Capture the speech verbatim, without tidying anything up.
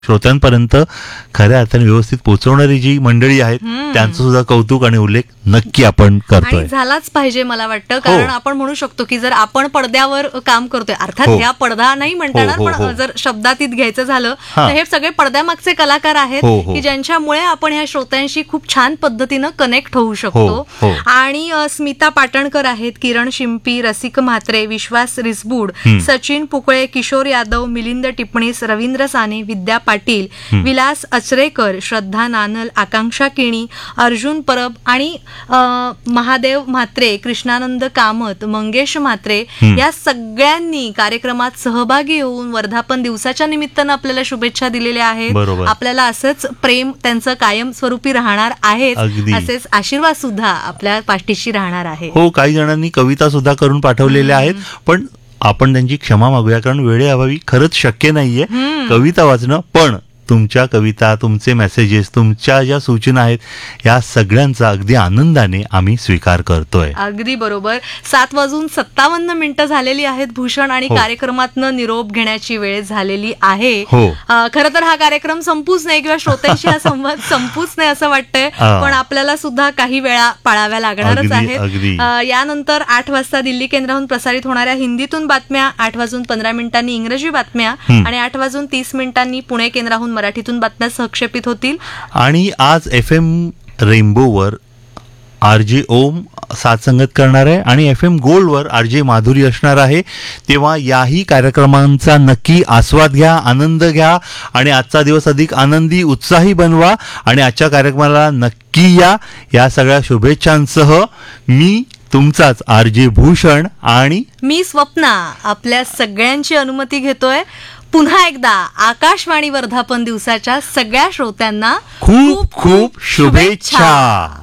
श्रोत्यांपर्यंत खऱ्या अर्थाने व्यवस्थित पोहोचवणारी जी मंडळी आहेत त्यांचं सुद्धा कौतुक आणि उल्लेख नक्की आपण करतोय. आणि झालाच पाहिजे मला वाटतं, कारण आपण म्हणू शकतो की जर आपण पडद्यावर काम करतोय, अर्थात ह्या पडदा नाही म्हणता येणार, पण जर शब्दातीत घ्यायचं झालं तर हे सगळे पडद्यामागचे कलाकार आहेत की ज्यांच्यामुळे आपण ह्या श्रोत्यांशी खूप छान पद्धतीनं कनेक्ट होऊ शकतो. आणि स्मिता पाटणकर आहेत, किरण शिंपी, रसिक म्हात्रे, विश्वास रिसबूड, सचिन पुकळे, किशोर यादव, मिलिंद टिपणीस, रवींद्र साने, विद्या पाटील, विलास अचरेकर, श्रद्धा नानल, आकांक्षा किणी, अर्जुन परब आणि महादेव म्हात्रे, कृष्णानंद कामत, मंगेश म्हात्रे या सगळ्यांनी कार्यक्रमात सहभागी होऊन वर्धापन दिवसाच्या निमित्तानं आपल्याला शुभेच्छा दिलेल्या आहेत. आपल्याला असंच प्रेम त्यांचं कायम स्वरूपी राहणार आहे, असेच आशीर्वाद सुद्धा आपल्या पाठीशी राहणार आहे. हो, काही जणांनी कविता सुद्धा करून पाठवलेल्या आहेत, पण आपण त्यांची क्षमा मागूया, कारण वेळेअभावी खरंच शक्य नाहीये कविता वाचणं. पण तुमच्या कविता, तुमचे मेसेजेस, तुमच्या ज्या सूचना आहेत या सगळ्यांचा अगदी आनंदाने आम्ही स्वीकार करतोय. अगदी बरोबर. सात वाजून सत्तावन्न मिनिटं झालेली आहेत भूषण, आणि कार्यक्रमातनं निरोप घेण्याची वेळ झालेली आहे. खरं तर हा कार्यक्रम संपूच नाही किंवा श्रोत्यांशी हा संवाद संपूच नाही असं वाटतंय, पण आपल्याला सुद्धा काही वेळा पाळाव्या लागणारच आहेत. यानंतर आठ वाजता दिल्ली केंद्राहून प्रसारित होणाऱ्या हिंदीतून बातम्या, आठ वाजून पंधरा मिनिटांनी इंग्रजी बातम्या आणि आठ वाजून तीस मिनिटांनी पुणे केंद्राहून मराठीतून बातम्या सहक्षेपित होतील. आणि आज एफ एम रेनबोवर आर जे ओम साथ संगत करणार आहे आणि F M गोल्डवर R J Madhuri असणार आहे. तेव्हा याही कार्यक्रमांचा नक्की आस्वाद घ्या, आनंद घ्या आणि आजचा दिवस अधिक आनंदी उत्साही बनवा. आणि आजच्या कार्यक्रमाला नक्की या. या सगळ्या शुभेच्छांसह मी तुमचाच आर जे भूषण आणि मी स्वप्ना आपल्या सगळ्यांची अनुमती घेतोय. पुन्हा एकदा आकाशवाणी वर्धापन दिवसाच्या सगळ्या श्रोत्यांना खूप खूप शुभेच्छा.